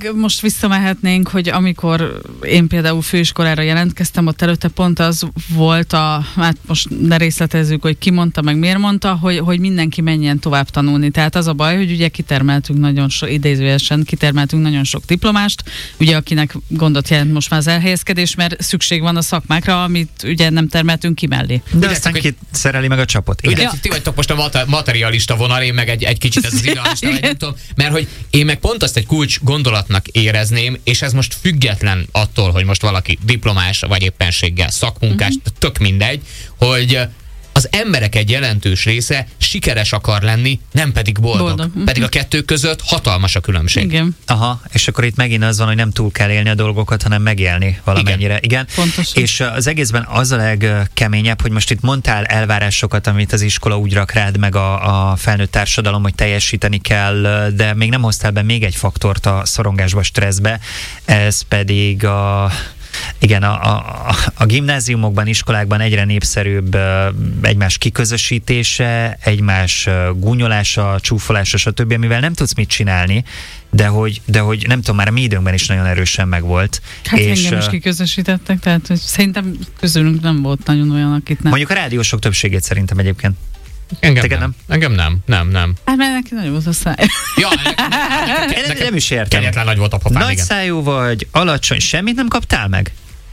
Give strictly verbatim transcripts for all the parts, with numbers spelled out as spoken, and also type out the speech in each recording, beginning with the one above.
meg most visszamehetnénk, hogy amikor én például főiskolára jelentkeztem, ott előtte pont az volt a, hát most ne részletezzük, hogy ki mondta, meg miért mondta, hogy, hogy mindenki menjen tovább tanulni. Tehát az a baj, hogy ugye kitermeltünk nagyon sok, idézőjelesen kitermeltünk nagyon sok diplomást, ugye akinek gondot jelent most már az elhelyezkedés, mert szükség van a szakmákra, amit ugye nem termeltünk ki mellé. De aztán ki szereli meg a csapot. Ugye, ja. Ti vagytok most a materialista vonal, én meg egy, egy kicsit ez az idealista, vagy nem tudom, mert hogy én meg pont azt egy kulcs gondolatnak érezném, és ez most független attól, hogy most valaki diplomás, vagy éppenséggel szakmunkás, uh-huh. tök mindegy, hogy az emberek egy jelentős része sikeres akar lenni, nem pedig boldog. boldog. Uh-huh. Pedig a kettő között hatalmas a különbség. Igen. Aha, és akkor itt megint az van, hogy nem túl kell élni a dolgokat, hanem megélni valamennyire. Igen. Igen. És az egészben az a legkeményebb, hogy most itt mondtál elvárásokat, amit az iskola úgy rak rád, meg a, a felnőtt társadalom, hogy teljesíteni kell, de még nem hoztál be még egy faktort a szorongásba, stresszbe, ez pedig a... Igen, a, a, a gimnáziumokban, iskolákban egyre népszerűbb egymás kiközösítése, egymás gúnyolása, csúfolása, stb., amivel nem tudsz mit csinálni, de hogy, de hogy nem tudom, már a mi időnkben is nagyon erősen megvolt. Hát és engem is kiközösítettek, tehát hogy szerintem közülünk nem volt nagyon olyan, akit nem. Mondjuk a rádiósok többségét szerintem egyébként. Engem nem. nem. Engem nem. Nem, nem. Hát mert neki nagy volt a száj. Ja, nekem, nekem, nekem nem is értem. Kegyetlen nagy volt a pofám, nagy igen. szájú vagy, alacsony, semmit nem kaptál meg?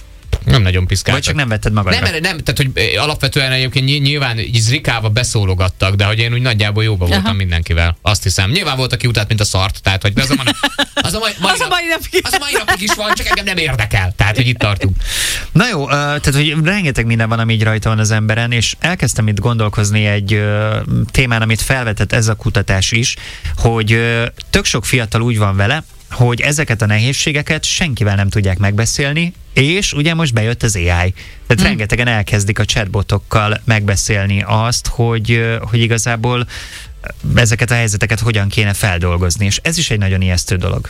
Nem nagyon piszkáltak. Vagy csak nem vetted magadra? Nem, nem, tehát hogy alapvetően egyébként nyilván így zrikába beszólogattak, de hogy én úgy nagyjából jóba voltam Aha. mindenkivel. Azt hiszem. Nyilván volt, aki utált, mint a szart, tehát hogy az a, az a mai, mai, az a mai napig. Az a mai napig is van, csak engem nem érdekel. Tehát, hogy itt tartunk. Na jó, uh, tehát hogy rengeteg minden van, ami így rajta van az emberen, és elkezdtem itt gondolkozni egy uh, témán, amit felvetett ez a kutatás is, hogy uh, tök sok fiatal úgy van vele, hogy ezeket a nehézségeket senkivel nem tudják megbeszélni, és ugye most bejött az á i. Tehát hmm. rengetegen elkezdik a chatbotokkal megbeszélni azt, hogy, hogy igazából ezeket a helyzeteket hogyan kéne feldolgozni, és ez is egy nagyon ijesztő dolog.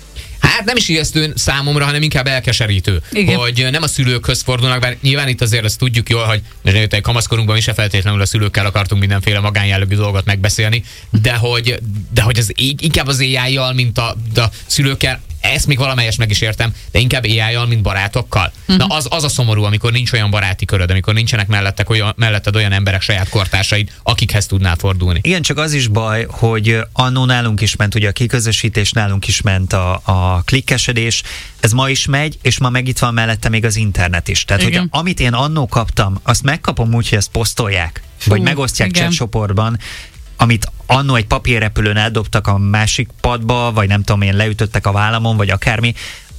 Hát nem is ijesztő számomra, hanem inkább elkeserítő. Igen. Hogy nem a szülőkhöz fordulnak, bár nyilván itt azért azt tudjuk jól, hogy egy kamaszkorunkban is se feltétlenül a szülőkkel akartunk mindenféle magánjellegű dolgot megbeszélni, de hogy, de hogy az inkább az á i-jal, mint a, a szülőkkel, ezt még valamelyest meg is értem, de inkább á i-jal, mint barátokkal. Uh-huh. Na az, az a szomorú, amikor nincs olyan baráti köröd, amikor nincsenek mellettek olyan, melletted olyan emberek, saját kortársaid, akikhez tudnál fordulni. Igen, csak az is baj, hogy annó nálunk is ment ugye a kiközösítés, nálunk is ment a, a klikkesedés, ez ma is megy, és ma meg itt van mellette még az internet is. Tehát, hogy amit én annó kaptam, azt megkapom úgy, hogy ezt posztolják, Fú, vagy megosztják chat csoportban, amit annó egy papírrepülőn eldobtak a másik padba, vagy nem tudom én, leütöttek a vállamon, vagy akármi,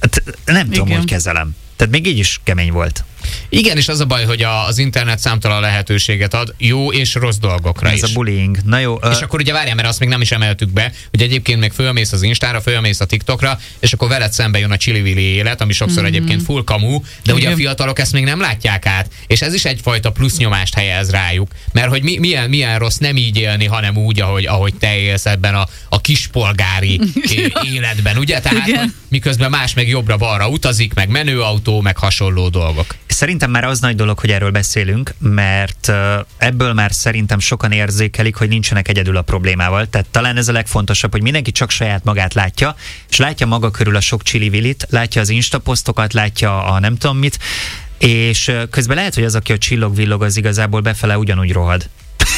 nem tudom, hogy kezelem. Tehát még így is kemény volt. Igen, és az a baj, hogy a, az internet számtalan lehetőséget ad jó és rossz dolgokra Ez is. Ez a bullying. Na jó. És uh... akkor ugye várjál, mert azt még nem is emeltük be, hogy egyébként még fölmész az Instára, fölmész a TikTokra, és akkor veled szembe jön a csili-vili élet, ami sokszor mm-hmm. egyébként full kamu, de ugye a fiatalok ezt még nem látják át, és ez is egyfajta plusz nyomást helyez rájuk, mert hogy mi, milyen, milyen rossz nem így élni, hanem úgy, ahogy, ahogy te élsz ebben a, a kispolgári életben, ugye? Tehát, hogy miközben más meg jobbra-balra utazik, meg menőautó, meg hasonló dolgok. Szerintem már az nagy dolog, hogy erről beszélünk, mert ebből már szerintem sokan érzékelik, hogy nincsenek egyedül a problémával. Tehát talán ez a legfontosabb, hogy mindenki csak saját magát látja, és látja maga körül a sok csili-vilit, látja az instaposztokat, látja a nem tudom mit, és közben lehet, hogy az, aki a csillog-villog, az igazából befele ugyanúgy rohad.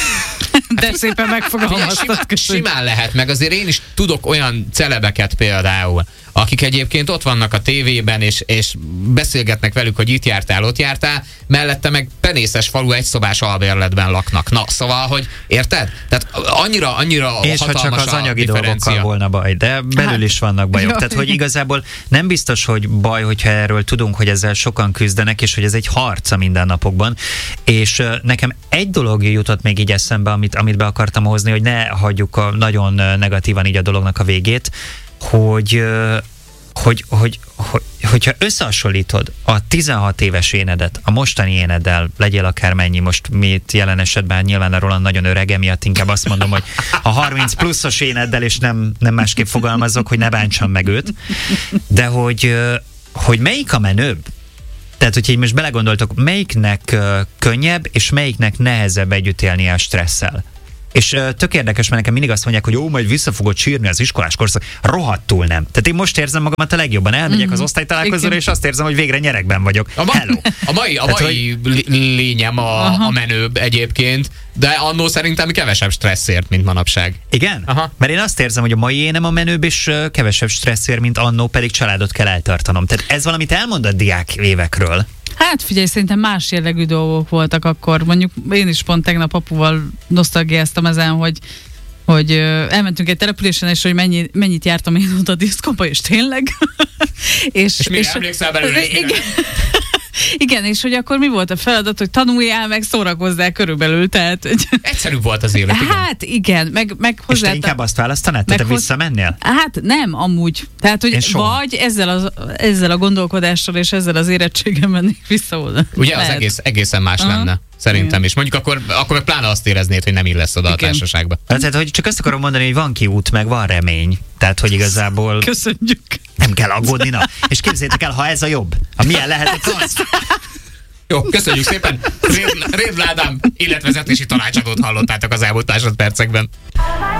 De szépen megfogalmaztad. Simán lehet, meg azért én is tudok olyan celebeket például, akik egyébként ott vannak a tévében, és, és beszélgetnek velük, hogy itt jártál, ott jártál, mellette meg penészes falu egyszobás albérletben laknak. Na, szóval, hogy érted? Tehát annyira, annyira és ha csak az anyagi dolgokkal volna baj, de belül hát, is vannak bajok. Tehát, hogy igazából nem biztos, hogy baj, hogyha erről tudunk, hogy ezzel sokan küzdenek, és hogy ez egy harc a mindennapokban. És uh, nekem egy dolog jutott még így eszembe, amit, amit be akartam hozni, hogy ne hagyjuk a nagyon negatívan így a dolognak a végét, hogy, hogy, hogy, hogy hogyha összehasonlítod a tizenhat éves énedet a mostani éneddel, legyél akármennyi, most mi itt jelen esetben nyilván a Roland nagyon öreg, emiatt inkább azt mondom, hogy a harminc pluszos éneddel, és nem, nem másképp fogalmazok, hogy ne bántsam meg őt, de hogy, hogy melyik a menőbb? Tehát, hogyha így most belegondoltok, melyiknek könnyebb, és melyiknek nehezebb együtt élni a stresszel? És uh, tök érdekes, mert nekem mindig azt mondják, hogy jó, majd vissza fogod sírni az iskolás korszak. Rohadtul nem. Tehát én most érzem magamat a legjobban. Elmegyek mm-hmm. az osztálytalálkozóra, és azt érzem, hogy végre nyerekben vagyok. A, ma- Hello. a mai, a Tehát, mai hogy... lényem a, a menőbb egyébként, de annó szerintem kevesebb stresszért, mint manapság. Igen? Aha. Mert én azt érzem, hogy a mai énem a menőbb, és kevesebb stresszért, mint annó, pedig családot kell eltartanom. Tehát ez valamit elmond a diák évekről. Hát figyelj, szerintem más jellegű dolgok voltak akkor. Mondjuk én is pont tegnap apuval nosztalgiáztam ezen, hogy hogy elmentünk egy településen, és hogy mennyi, mennyit jártam én oda a diszkóba, és tényleg. és, és mire emlékszel belőle? Igen. Igen, és hogy akkor mi volt a feladat, hogy tanuljál, meg szórakozzál körülbelül, tehát... Hogy... Egyszerűbb volt az élet, igen. Hát igen, meg, meg hozzá... És te inkább azt választanád, te, te hoz... visszamennél? Hát nem, amúgy. Tehát, hogy vagy ezzel, az, ezzel a gondolkodással és ezzel az érettséggel mennék vissza oda. Ugye lehet. Az egész, egészen más uh-huh. lenne. Szerintem is. Mondjuk akkor, akkor meg pláne azt éreznéd, hogy nem illesz oda igen. a társaságba. Tehát, hogy csak azt akarom mondani, hogy van kiút, meg van remény. Tehát, hogy igazából... Köszönjük. Nem kell aggódni, na. És képzeljétek el, ha ez a jobb. Ha milyen lehetett az? Jó, köszönjük szépen. Rédl Ádám életvezetési tanácsadót hallottátok az elmúlt másodpercekben.